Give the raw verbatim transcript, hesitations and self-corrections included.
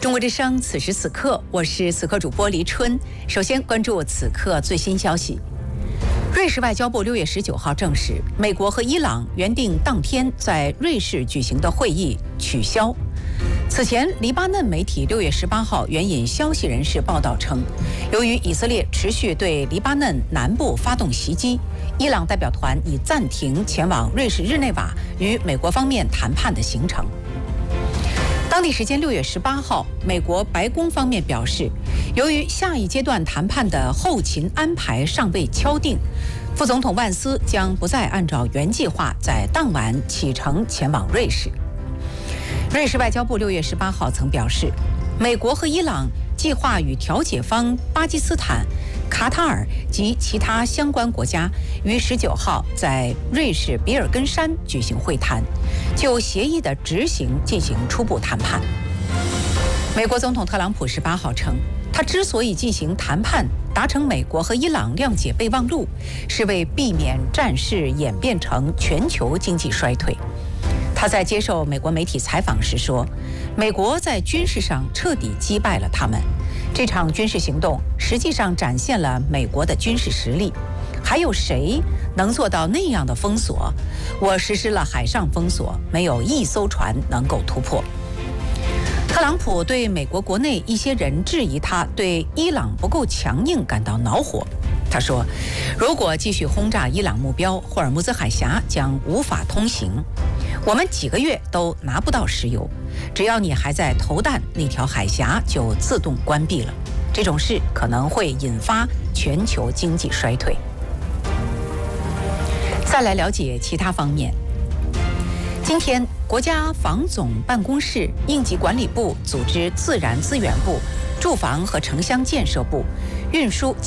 中国之声，此时此刻，我是此刻主播黎春。首先关注此刻最新消息。瑞士外交部六月十九号证实，美国和伊朗原定当天在瑞士举行的会议取消。此前，黎巴嫩媒体六月十八号援引消息人士报道称，由于以色列持续对黎巴嫩南部发动袭击，伊朗代表团已暂停前往瑞士日内瓦与美国方面谈判的行程。当地时间六月十八号，美国白宫方面表示，由于下一阶段谈判的后勤安排尚未敲定，副总统万斯将不再按照原计划在当晚启程前往瑞士。瑞士外交部六月十八号曾表示，美国和伊朗计划与调解方巴基斯坦、卡塔尔及其他相关国家于十九号在瑞士比尔根山举行会谈，就协议的执行进行初步谈判。美国总统特朗普十八号称，他之所以进行谈判，达成美国和伊朗谅解备忘录，是为避免战事演变成全球经济衰退。他在接受美国媒体采访时说，美国在军事上彻底击败了他们。这场军事行动实际上展现了美国的军事实力。还有谁能做到那样的封锁？我实施了海上封锁，没有一艘船能够突破。特朗普对美国国内一些人质疑他对伊朗不够强硬感到恼火。他说，如果继续轰炸伊朗目标，霍尔木兹海峡将无法通行，我们几个月都拿不到石油，只要你还在投弹，那条海峡就自动关闭了。这种事可能会引发全球经济衰退。再来了解其他方面。今天，国家防总办公室、应急管理部组织自然资源部、住房和城乡建设部、运输